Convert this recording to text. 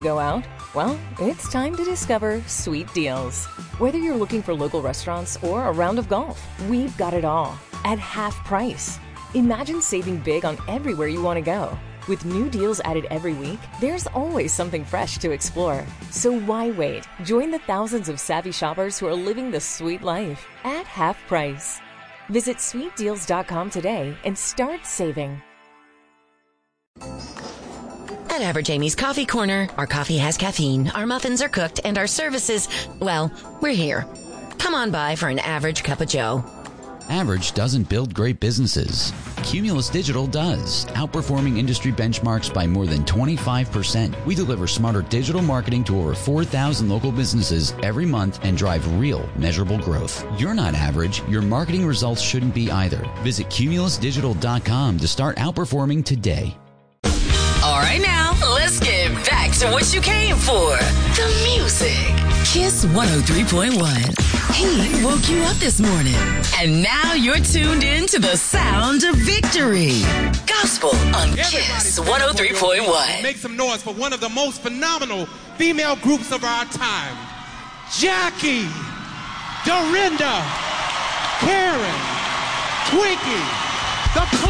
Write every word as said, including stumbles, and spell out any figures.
Go out? Well, it's time to discover Sweet Deals. Whether you're looking for local restaurants or a round of golf, we've got it all at half price. Imagine saving big on everywhere you want to go. With new deals added every week, there's always something fresh to explore. So why wait? Join the thousands of savvy shoppers who are living the sweet life at half price. Visit sweet deals dot com today and start saving. At Average Amy's Coffee Corner, our coffee has caffeine, our muffins are cooked, and our services, well, we're here. Come on by for an average cup of joe. Average doesn't build great businesses. Cumulus Digital does, outperforming industry benchmarks by more than twenty-five percent. We deliver smarter digital marketing to over four thousand local businesses every month and drive real, measurable growth. You're not average. Your marketing results shouldn't be either. Visit cumulus digital dot com to start outperforming today. All right, now, let's get back to what you came for. The music. Kiss one oh three point one. He woke you up this morning. And now you're tuned in to the sound of victory. Gospel on Kiss one oh three point one. Make some noise for one of the most phenomenal female groups of our time. Jackie, Dorinda, Karen, Twinkie, the